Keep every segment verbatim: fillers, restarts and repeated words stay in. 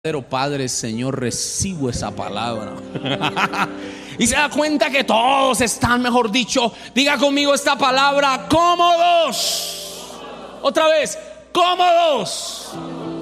Padre, Señor, recibo esa palabra. Y se da cuenta que todos están, mejor dicho, diga conmigo esta palabra, cómodos. Otra vez, cómodos.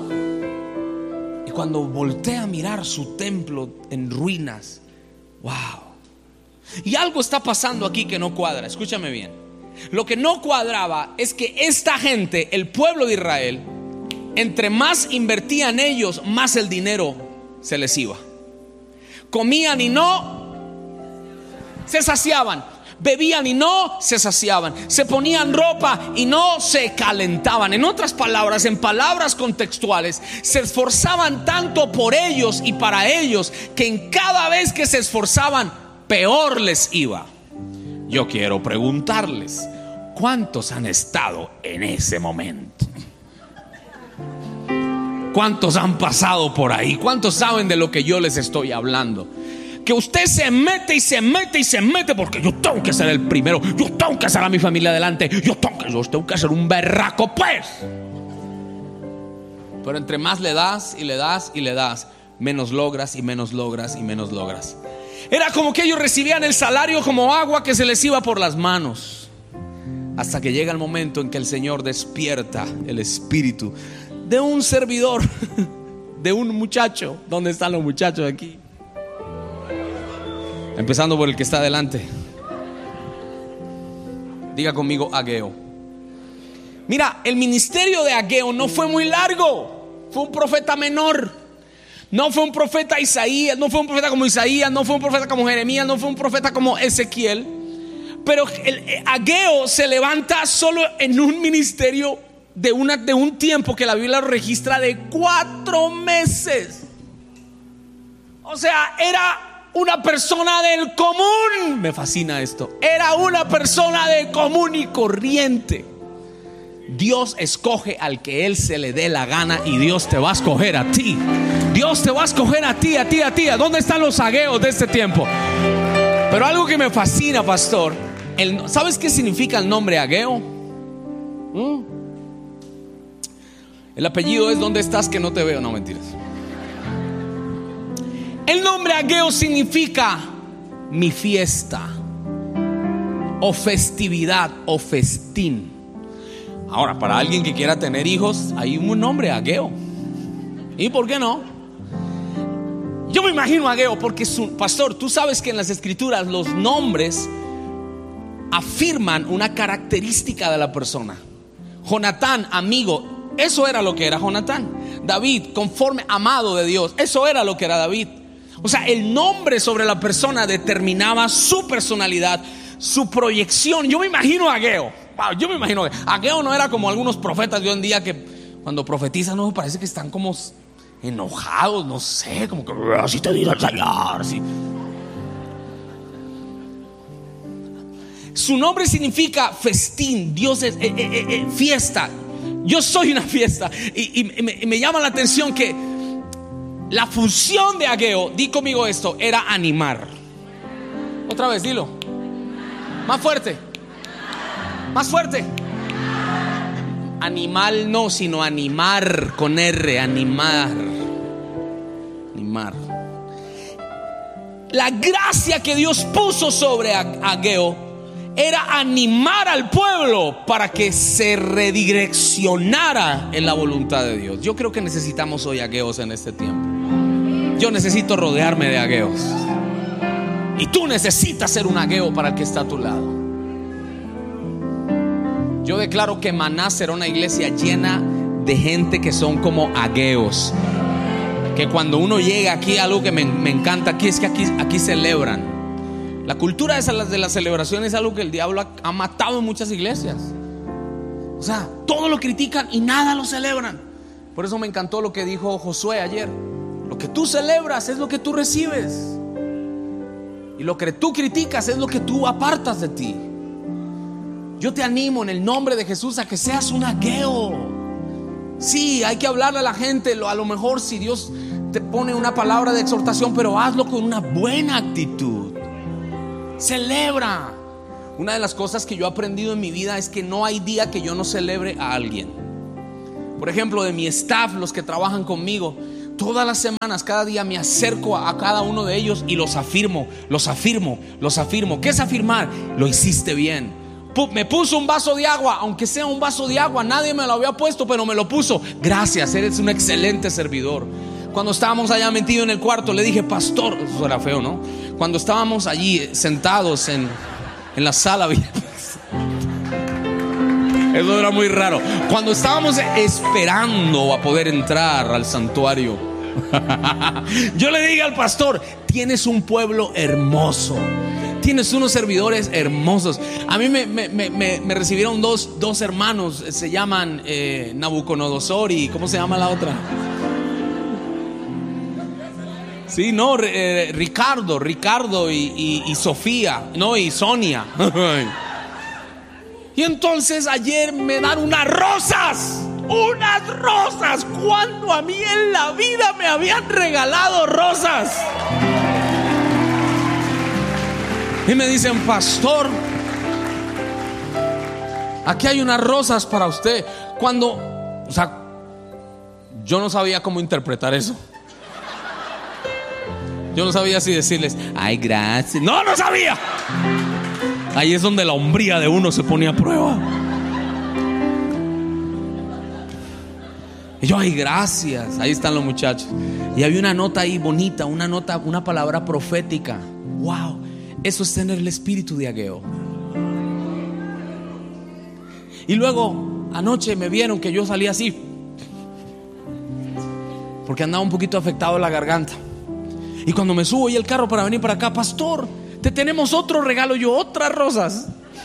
Y cuando voltea a mirar su templo en ruinas, wow. Y algo está pasando aquí que no cuadra. Escúchame bien. Lo que no cuadraba es que esta gente, el pueblo de Israel, entre más invertían ellos, más el dinero se les iba. Comían y no se saciaban. Bebían y no se saciaban. Se ponían ropa y no se calentaban. En otras palabras, en palabras contextuales, se esforzaban tanto por ellos y para ellos, que en cada vez que se esforzaban, peor les iba. Yo quiero preguntarles, ¿cuántos han estado en ese momento? ¿Cuántos han pasado por ahí? ¿Cuántos saben de lo que yo les estoy hablando? Que usted se mete y se mete y se mete porque yo tengo que ser el primero, yo tengo que hacer a mi familia adelante, yo tengo que, yo tengo que ser un berraco, pues. Pero entre más le das y le das y le das, menos logras y menos logras y menos logras. Era como que ellos recibían el salario como agua que se les iba por las manos, hasta que llega el momento en que el Señor despierta el espíritu de un servidor, de un muchacho. ¿Dónde están los muchachos aquí? Empezando por el que está adelante. Diga conmigo, Ageo. Mira, el ministerio de Ageo no fue muy largo. Fue un profeta menor. No fue un profeta Isaías, no fue un profeta como Isaías, no fue un profeta como Jeremías, no fue un profeta como Ezequiel. Pero el Ageo se levanta solo en un ministerio de, una, de un tiempo que la Biblia lo registra de cuatro meses. O sea, era una persona del común. Me fascina esto. Era una persona de común y corriente. Dios escoge al que Él se le dé la gana, y Dios te va a escoger a ti. Dios te va a escoger a ti, a ti, a ti. ¿Dónde están los ageos de este tiempo? Pero algo que me fascina, pastor, el, ¿sabes qué significa el nombre Ageo? ¿Mm? El apellido es ¿dónde estás que no te veo? No, mentiras. El nombre Ageo significa mi fiesta, o festividad, o festín. Ahora, para alguien que quiera tener hijos, hay un nombre Ageo. ¿Y por qué no? Yo me imagino Ageo porque su, pastor, tú sabes que en las escrituras los nombres afirman una característica de la persona. Jonatán, amigo, eso era lo que era Jonatán. David, conforme amado de Dios, eso era lo que era David. O sea, el nombre sobre la persona determinaba su personalidad, su proyección. Yo me imagino a Ageo. Wow, yo me imagino que Ageo no era como algunos profetas de hoy en día que cuando profetizan, no, parece que están como enojados, no sé, como que así te diga el Señor, así. Su nombre significa festín. Dios es eh, eh, eh, fiesta. Yo soy una fiesta. Y, y, y, me, y me llama la atención que la función de Ageo, di conmigo esto, era animar. Otra vez, dilo. Más fuerte. Más fuerte. Animal no, sino animar con R, animar. Animar. La gracia que Dios puso sobre Ageo era animar al pueblo para que se redireccionara en la voluntad de Dios. Yo creo que necesitamos hoy Ageos en este tiempo. Yo necesito rodearme de Ageos. Y tú necesitas ser un Ageo para el que está a tu lado. Yo declaro que Maná será una iglesia llena de gente que son como Ageos. Que cuando uno llega aquí, algo que me, me encanta aquí es que aquí, aquí celebran. La cultura de las, de las celebraciones es algo que el diablo ha, ha matado en muchas iglesias. O sea, todo lo critican y nada lo celebran. Por eso me encantó lo que dijo Josué ayer. Lo que tú celebras es lo que tú recibes, y lo que tú criticas es lo que tú apartas de ti. Yo te animo en el nombre de Jesús a que seas un Ageo. Sí, hay que hablarle a la gente. A lo mejor si Dios te pone una palabra de exhortación, pero hazlo con una buena actitud. Celebra. Una de las cosas que yo he aprendido en mi vida es que no hay día que yo no celebre a alguien. Por ejemplo, de mi staff, los que trabajan conmigo, Todas las semanas, cada día me acerco a, a cada uno de ellos y los afirmo, los afirmo, los afirmo. ¿Qué es afirmar? Lo hiciste bien. P- me puso un vaso de agua, aunque sea un vaso de agua, nadie me lo había puesto, pero me lo puso. Gracias, eres un excelente servidor. Cuando estábamos allá metidos en el cuarto, le dije, pastor, eso era feo, ¿no? Cuando estábamos allí sentados en, en la sala, eso era muy raro. Cuando estábamos esperando a poder entrar al santuario, yo le dije al pastor, tienes un pueblo hermoso, tienes unos servidores hermosos. A mí me, me, me, me recibieron dos, dos hermanos, se llaman eh, Nabucodonosor y ¿cómo se llama la otra? Sí, no, eh, Ricardo, Ricardo y, y, y Sofía, no, y Sonia. Y entonces ayer me dan unas rosas, unas rosas, cuando a mí en la vida me habían regalado rosas. Y me dicen, pastor, aquí hay unas rosas para usted. Cuando, o sea, yo no sabía cómo interpretar eso. Yo no sabía si decirles, ay, gracias. No, no sabía. Ahí es donde la hombría de uno se pone a prueba. Y yo, ay, gracias. Ahí están los muchachos. Y había una nota ahí bonita, una nota, una palabra profética. Wow, eso es tener el espíritu de Ageo. Y luego anoche me vieron que yo salí así, porque andaba un poquito afectado de la garganta. Y cuando me subo y el carro para venir para acá, pastor, te tenemos otro regalo. Yo, otras rosas.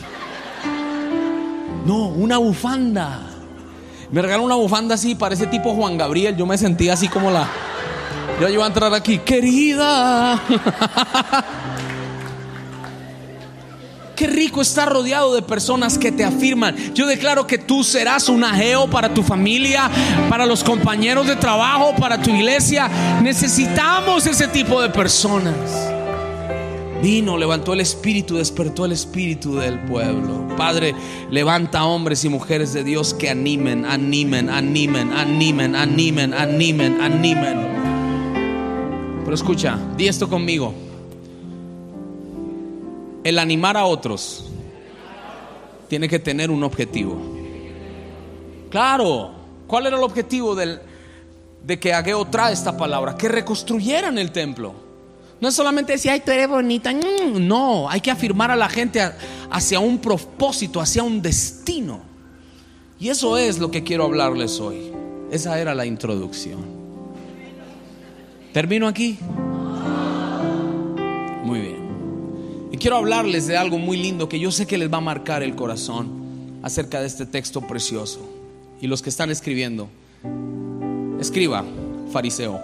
No, una bufanda. Me regaló una bufanda así, parece tipo Juan Gabriel. Yo me sentía así como la... Yo iba a entrar aquí, querida. Qué rico estar rodeado de personas que te afirman. Yo declaro que tú serás un Ageo para tu familia, para los compañeros de trabajo, para tu iglesia. Necesitamos ese tipo de personas. Vino, levantó el espíritu, despertó el espíritu del pueblo. Padre, levanta hombres y mujeres de Dios que animen, animen, animen, animen, animen, animen, animen. Pero escucha, di esto conmigo. El animar a otros tiene que tener un objetivo. Claro, ¿cuál era el objetivo del, de que Ageo trae esta palabra? Que reconstruyeran el templo. No es solamente decir, ay, tú eres bonita. No, hay que afirmar a la gente hacia un propósito, hacia un destino. Y eso es lo que quiero hablarles hoy. Esa era la introducción. ¿Termino aquí? Muy bien. Y quiero hablarles de algo muy lindo que yo sé que les va a marcar el corazón acerca de este texto precioso. Y los que están escribiendo, escriba, fariseo.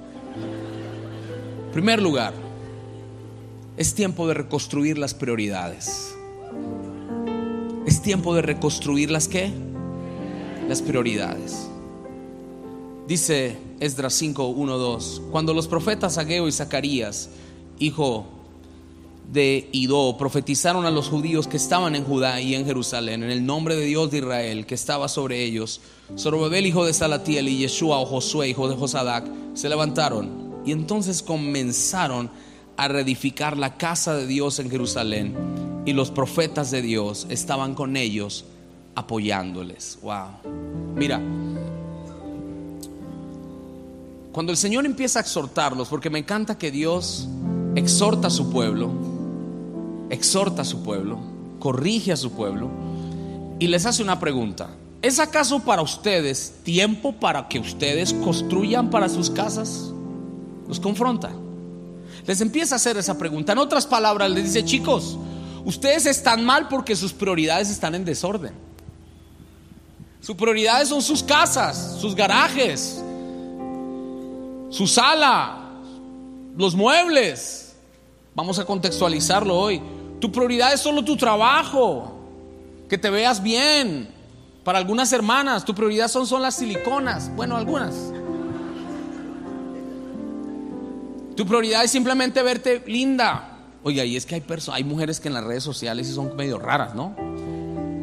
En primer lugar, es tiempo de reconstruir las prioridades. Es tiempo de reconstruir las ¿qué? Las prioridades. Dice Esdras cinco, uno, dos: cuando los profetas Ageo y Zacarías, hijo de Idó, profetizaron a los judíos que estaban en Judá y en Jerusalén en el nombre de Dios de Israel que estaba sobre ellos, Zorobabel hijo de Salatiel y Yeshua o Josué hijo de Josadac se levantaron y entonces comenzaron a reedificar la casa de Dios en Jerusalén, y los profetas de Dios estaban con ellos apoyándoles. Wow. Mira, cuando el Señor empieza a exhortarlos, porque me encanta que Dios exhorta a su pueblo, exhorta a su pueblo, corrige a su pueblo y les hace una pregunta: ¿es acaso para ustedes tiempo para que ustedes construyan para sus casas? Los confronta, les empieza a hacer esa pregunta. En otras palabras, les dice: chicos, ustedes están mal porque sus prioridades están en desorden. Sus prioridades son sus casas, sus garajes, su sala, los muebles. Vamos a contextualizarlo hoy. Tu prioridad es solo tu trabajo, que te veas bien. Para algunas hermanas, tu prioridad son, son las siliconas. Bueno, algunas. Tu prioridad es simplemente verte linda. Oiga, y es que hay personas, hay mujeres que en las redes sociales sí son medio raras, ¿no?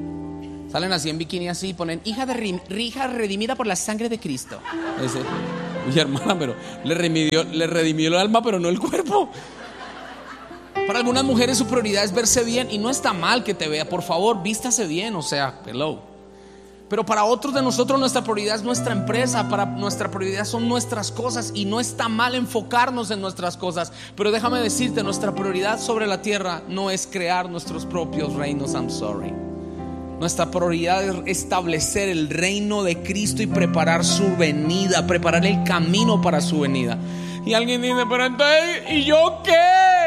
Salen así en bikini así, ponen hija, de, hija redimida por la sangre de Cristo. Ese. Oye, hermana, pero le redimió, le redimió el alma, pero no el cuerpo. Para algunas mujeres su prioridad es verse bien, y no está mal que te vea. Por favor, vístase bien, o sea, hello. Pero para otros de nosotros nuestra prioridad es nuestra empresa, para nuestra prioridad son nuestras cosas, y no está mal enfocarnos en nuestras cosas. Pero déjame decirte, nuestra prioridad sobre la tierra no es crear nuestros propios reinos. I'm sorry. Nuestra prioridad es establecer el reino de Cristo y preparar su venida, preparar el camino para su venida. Y alguien dice, pero entonces, ¿y yo qué?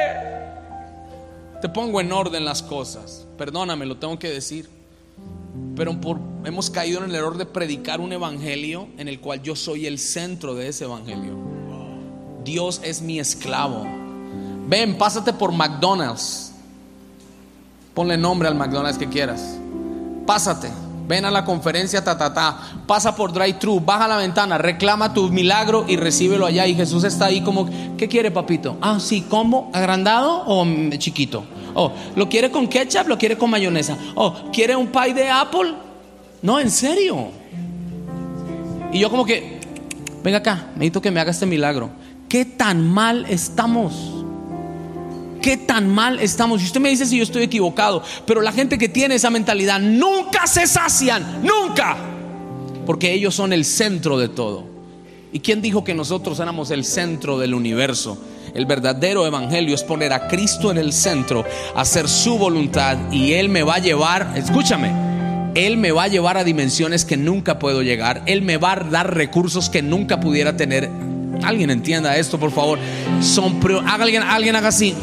Te pongo en orden las cosas. Perdóname, lo tengo que decir. Pero por, hemos caído en el error de predicar un evangelio en el cual yo soy el centro de ese evangelio. Dios es mi esclavo. Ven, pásate por McDonald's. Ponle nombre al McDonald's que quieras. Pásate, ven a la conferencia, ta, ta, ta. Pasa por drive-thru, baja la ventana, reclama tu milagro y recíbelo allá. Y Jesús está ahí como, ¿qué quiere, papito? Ah, sí, ¿combo? ¿Agrandado o chiquito? Oh, ¿lo quiere con ketchup? ¿Lo quiere con mayonesa? Oh, ¿quiere un pie de apple? No, en serio. Y yo como que, venga acá, necesito que me haga este milagro. ¿Qué tan mal estamos? ¿Qué tan mal estamos? Y usted me dice si yo estoy equivocado, pero la gente que tiene esa mentalidad nunca se sacian, nunca, porque ellos son el centro de todo. ¿Y quién dijo que nosotros éramos el centro del universo? El verdadero evangelio es poner a Cristo en el centro, hacer su voluntad, y Él me va a llevar, escúchame, Él me va a llevar a dimensiones que nunca puedo llegar. Él me va a dar recursos que nunca pudiera tener. Alguien entienda esto, por favor. Son alguien, alguien haga así.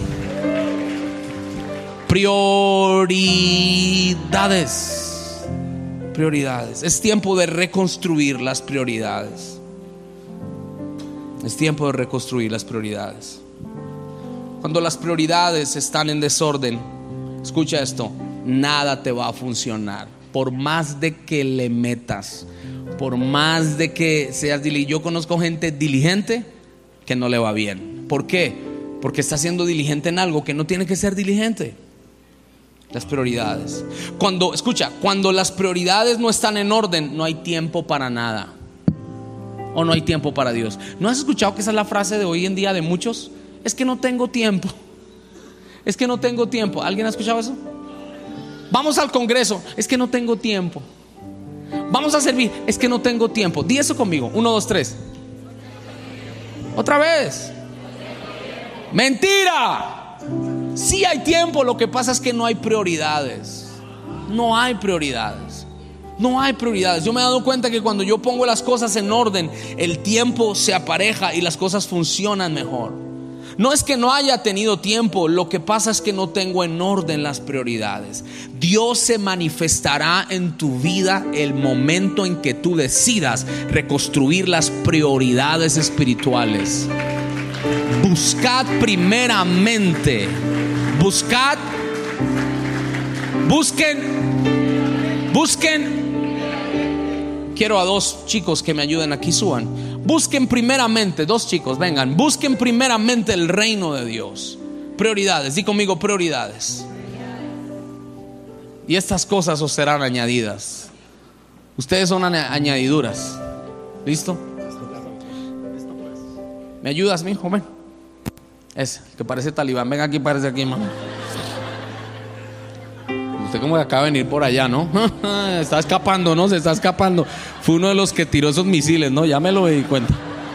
Prioridades. Prioridades. Es tiempo de reconstruir las prioridades. Es tiempo de reconstruir las prioridades. Cuando las prioridades están en desorden, escucha esto, nada te va a funcionar. Por más de que le metas, por más de que seas diligente. Yo conozco gente diligente que no le va bien. ¿Por qué? Porque está siendo diligente en algo que no tiene que ser diligente. Las prioridades. Cuando, escucha, cuando las prioridades no están en orden, no hay tiempo para nada. O no hay tiempo para Dios. ¿No has escuchado que esa es la frase de hoy en día de muchos? Es que no tengo tiempo. Es que no tengo tiempo. ¿Alguien ha escuchado eso? Vamos al congreso. Es que no tengo tiempo. Vamos a servir. Es que no tengo tiempo. Di eso conmigo. Uno, dos, tres. Otra vez. Mentira. Sí hay tiempo, lo que pasa es que no hay prioridades. No hay prioridades. No hay prioridades. Yo me he dado cuenta que cuando yo pongo las cosas en orden, el tiempo se apareja y las cosas funcionan mejor. No es que no haya tenido tiempo, lo que pasa es que no tengo en orden las prioridades. Dios se manifestará en tu vida el momento en que tú decidas reconstruir las prioridades espirituales. Buscad primeramente. Buscad. Busquen. Busquen. Quiero a dos chicos que me ayuden aquí, suban. Busquen primeramente, dos chicos, vengan. Busquen primeramente el reino de Dios. Prioridades, di conmigo prioridades. Y estas cosas os serán añadidas. Ustedes son añadiduras. ¿Listo? ¿Me ayudas, mi joven? Ese, que parece talibán. Venga aquí, parece aquí, mamá. Usted como que acaba de venir por allá, ¿no? Está escapando, ¿no? Se está escapando. Fue uno de los que tiró esos misiles, ¿no? Ya me lo di cuenta.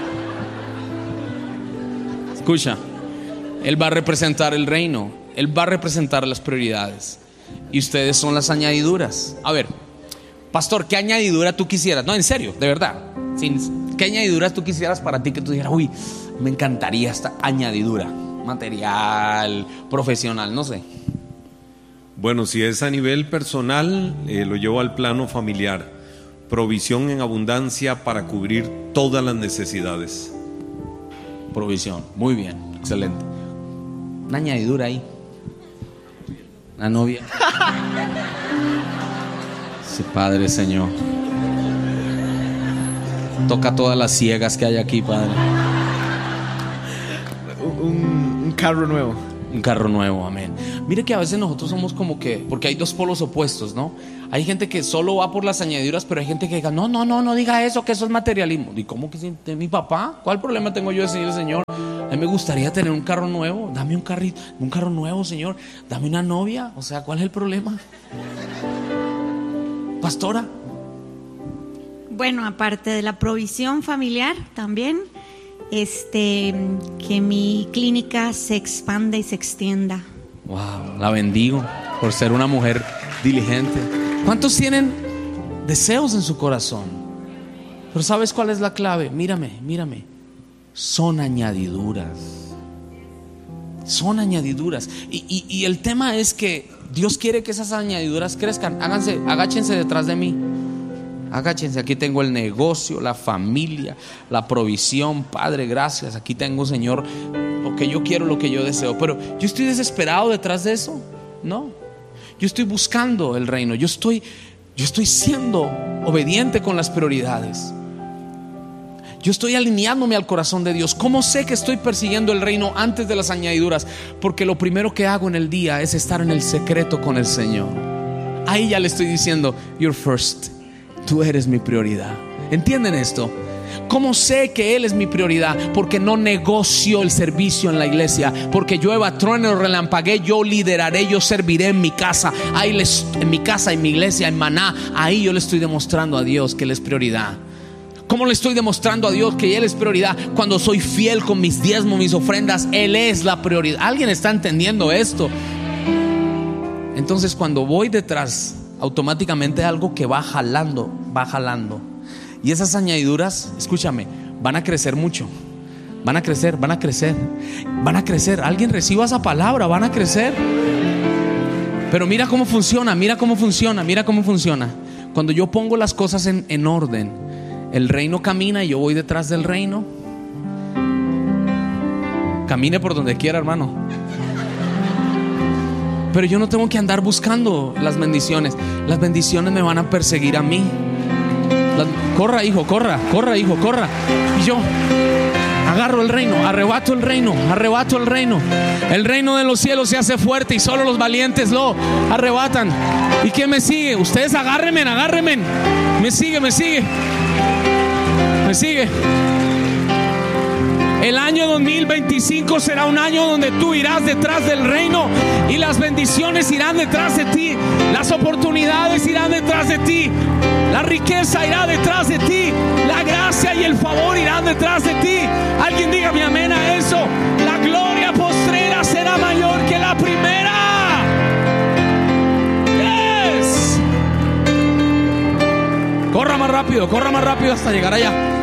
Escucha, Él va a representar el reino. Él va a representar las prioridades. Y ustedes son las añadiduras. A ver, pastor, ¿qué añadidura tú quisieras? No, en serio, de verdad. ¿Qué añadiduras tú quisieras para ti que tú dijeras, uy, me encantaría esta añadidura? Material, profesional, no sé. Bueno, si es a nivel personal, eh, lo llevo al plano familiar. Provisión en abundancia para cubrir todas las necesidades. Provisión, muy bien, excelente. Una añadidura ahí. La novia. Sí, Padre, Señor. Toca todas las ciegas que hay aquí, Padre. Un, un carro nuevo. Un carro nuevo, amén. Mire que a veces nosotros somos como que, porque hay dos polos opuestos, ¿no? Hay gente que solo va por las añadiduras, pero hay gente que diga, no, no, no, no diga eso, que eso es materialismo. ¿Y cómo que de mi papá? ¿Cuál problema tengo yo de decirle, Señor, a mí me gustaría tener un carro nuevo? Dame un carrito, un carro nuevo, Señor. Dame una novia. O sea, ¿cuál es el problema? Pastora. Bueno, aparte de la provisión familiar también, este, que mi clínica se expanda y se extienda. Wow, la bendigo por ser una mujer diligente. ¿Cuántos tienen deseos en su corazón? Pero ¿sabes cuál es la clave? Mírame, mírame. Son añadiduras. Son añadiduras. Y, y, y el tema es que Dios quiere que esas añadiduras crezcan. Háganse, agáchense detrás de mí. Agáchense, aquí tengo el negocio, la familia, la provisión. Padre, gracias. Aquí tengo, Señor, lo que yo quiero, lo que yo deseo. Pero yo estoy desesperado detrás de eso. No, yo estoy buscando el reino. Yo estoy, yo estoy siendo obediente con las prioridades. Yo estoy alineándome al corazón de Dios. ¿Cómo sé que estoy persiguiendo el reino antes de las añadiduras? Porque lo primero que hago en el día es estar en el secreto con el Señor. Ahí ya le estoy diciendo, you're first. Tú eres mi prioridad. ¿Entienden esto? ¿Cómo sé que Él es mi prioridad? Porque no negocio el servicio en la iglesia. Porque llueva, truene o relampaguee, yo lideraré, yo serviré en mi casa. Ahí les, en mi casa, en mi iglesia, en Maná. Ahí yo le estoy demostrando a Dios que Él es prioridad. ¿Cómo le estoy demostrando a Dios que Él es prioridad? Cuando soy fiel con mis diezmos, mis ofrendas. Él es la prioridad. ¿Alguien está entendiendo esto? Entonces cuando voy detrás, automáticamente algo que va jalando, va jalando. Y esas añadiduras, escúchame, van a crecer mucho. Van a crecer, van a crecer, van a crecer. Alguien reciba esa palabra, van a crecer. Pero mira cómo funciona, mira cómo funciona, mira cómo funciona. Cuando yo pongo las cosas en, en orden, el reino camina y yo voy detrás del reino. Camine por donde quiera, hermano. Pero yo no tengo que andar buscando las bendiciones. Las bendiciones me van a perseguir a mí. Las, corra, hijo, corra, corra, hijo, corra. Y yo agarro el reino, arrebato el reino, arrebato el reino. El reino de los cielos se hace fuerte y solo los valientes lo arrebatan. ¿Y quién me sigue? Ustedes agárrenme, agárrenme. Me sigue, me sigue. Me sigue. El año dos mil veinticinco será un año donde tú irás detrás del reino y las bendiciones irán detrás de ti, las oportunidades irán detrás de ti, la riqueza irá detrás de ti, la gracia y el favor irán detrás de ti. Alguien dígame amén a eso. La gloria postrera será mayor que la primera. Yes. Corra más rápido, corra más rápido hasta llegar allá.